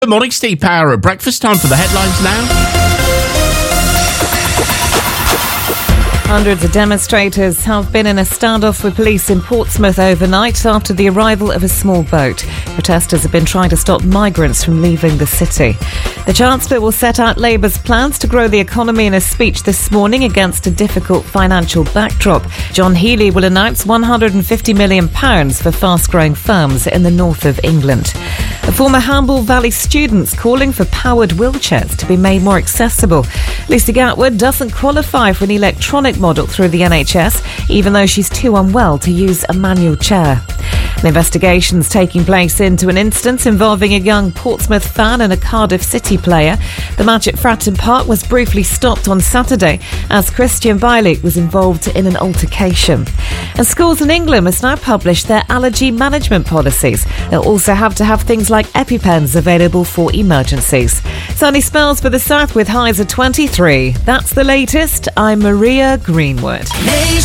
Good morning, Steve Power at breakfast. Time for the headlines now. Hundreds of demonstrators have been in a standoff with police in Portsmouth overnight after the arrival of a small boat. Protesters have been trying to stop migrants from leaving the city. The Chancellor will set out Labour's plans to grow the economy in a speech this morning against a difficult financial backdrop. John Healey will announce £150 million for fast-growing firms in the north of England. A former Hamble Valley student's calling for powered wheelchairs to be made more accessible. Lucy Gatwood doesn't qualify for an electronic model through the NHS, even though she's too unwell to use a manual chair. An investigation's taking place into an incident involving a young Portsmouth fan and a Cardiff City player. The match at Fratton Park was briefly stopped on Saturday as Christian Bielik was involved in an altercation. And schools in England must now publish their allergy management policies. They'll also have to have things like EpiPens available for emergencies. Sunny spells for the south with highs of 23. That's the latest. I'm Maria Greenwood.